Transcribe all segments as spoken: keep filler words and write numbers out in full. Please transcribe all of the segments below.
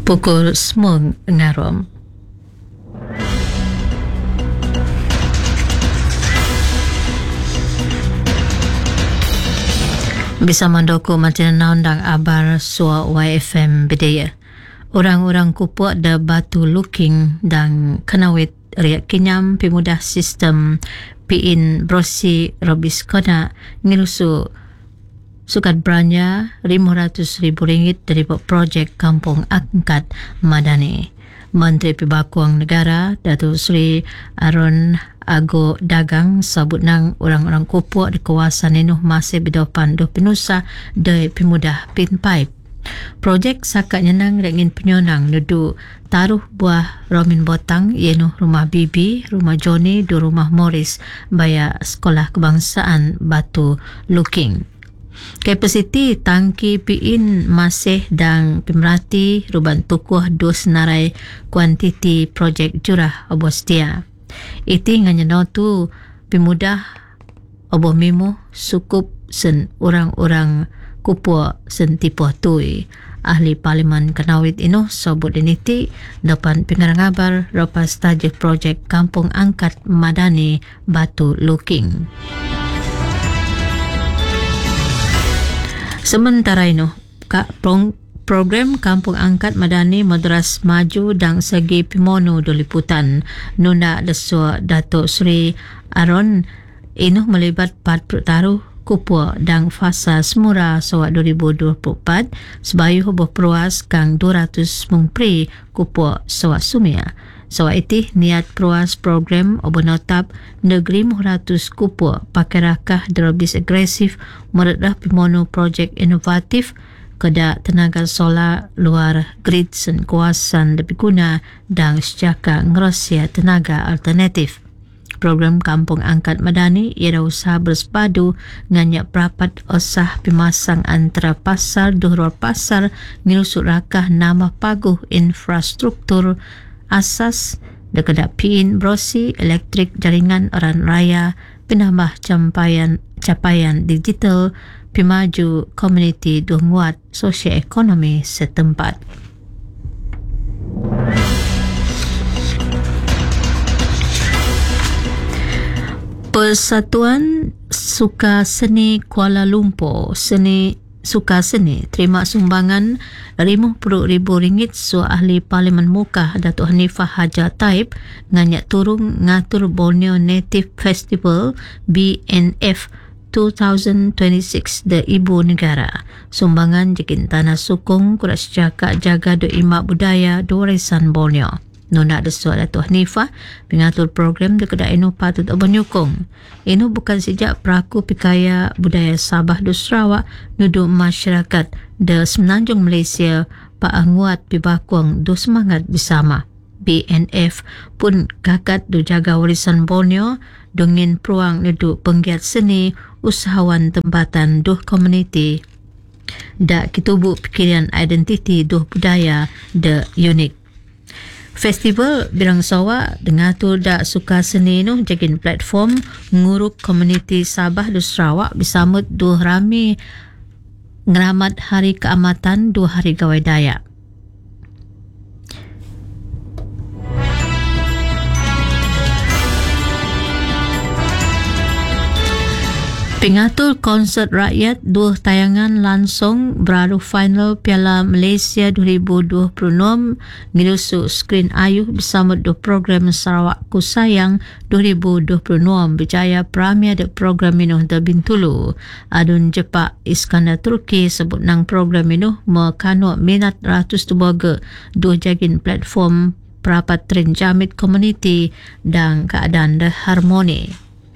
Pukul sembilan ngarom. Bisa mandoko macam naundang abar sua Y F M bedaya. Orang-orang kupuk da batu looking dan kenawit riak kinyam pimudah sistem piin brosi robis kona nilusu sukat beranya lima ratus ribu ringgit dari projek Kampung Angkat Madani. Menteri Pembakuan Negara Datuk Seri Aaron Ago Dagang sabut nang orang-orang kupuk di kawasan ini masih berdepan do penusa dari pemudah pinpaip. Projek sakat nyenang dengan penyonang nudu taruh buah Romin Botang iaitu rumah Bibi, rumah Johnny, do rumah Morris baya sekolah kebangsaan Batu Looking. Kapasiti tangki piin masih dan pemerhati ruban tukuh dua senarai kuantiti projek jurah obostia. Iti nganya tu pemudah oboh mimo sukup sen orang-orang kupua sen tipuh tui. Ahli Parlimen Kenawit ino sobut diniti depan pengarang abar lepas tajuk projek Kampung Angkat Madani Batu Looking. Sementara itu, program Kampung Angkat Madani Madras Maju dan segi pimono do liputan nunda desua Datuk Seri Aaron inu melibat pat pertaruh kupua dan fasa semula sawat dua ribu dua puluh empat sebayu hubuh peruas kang dua ratus mengpri kupua sawat sumia. Sawat itu niat peruas program obanotap negeri lima ratus kupua pakai rakah derobis agresif meredah pimono projek inovatif kedak tenaga solar luar grid sen kawasan lebih guna dan sejaka ngerosia tenaga alternatif. Program Kampung Angkat Madani ialah usaha bersepadu nganyak perapat usah pemasang antara pasar dua pasar ngilusuk rakah nama paguh infrastruktur asas dekedak piin brosi elektrik jaringan orang raya penambah capaian capaian digital pemaju komuniti donguat sosioekonomi setempat. Persatuan Suka Seni Kuala Lumpur Seni Suka Seni terima sumbangan lima puluh ribu ringgit su ahli Parlimen Mukah Datuk Hanifah Hajar Taib nganyak turun ngatur Borneo Native Festival B N F dua ribu dua puluh enam de Ibu Negara. Sumbangan jikin tanah sukung kurat sejaka jaga do imak budaya do warisan Borneo. Nona Desua Datuk Hanifah mengatur program de kedai inu patut obanyukung. Inu bukan sejak peraku pikaya budaya Sabah do Sarawak nudu masyarakat de Semenanjung Malaysia paanguat pibakuang do semangat bersama. B N F pun kakat do jaga warisan Borneo dengan peluang nudu penggiat seni usahawan tempatan do komuniti dak kitubu pikiran identiti do budaya de unik. Festival Birang Sawa dengatur dak suka seni nu jagin platform nguruk komuniti Sabah do Sarawak bersambut dua rami ngeramat hari keamatan dua hari gawai Dayak. Pengatur konsert rakyat dua tayangan langsung beradu final Piala Malaysia dua ribu dua puluh enam ngilusuk skrin ayuh bersama dua program Sarawak Ku Sayang dua ribu dua puluh enam berjaya premier de program ini da Bintulu. Adun Jepak Iskandar Turki sebut nang program ini mekanu minat ratus tubaga dua jagin platform perapat tren jamit komuniti dan keadaan dah harmoni.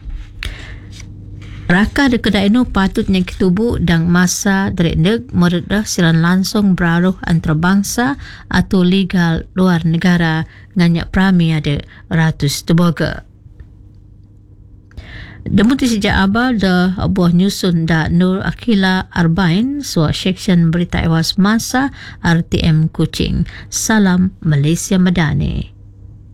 Raka de kedai itu patutnya kitubu dan masa derek meredah silan langsung beraruh antarabangsa atau legal luar negara nganyak prami ada ratus tebaga. Demuti sejak abal dah buah nyusun da Nur Akila Arbain suah seksyen berita ewas masa R T M Kuching. Salam Malaysia Madani.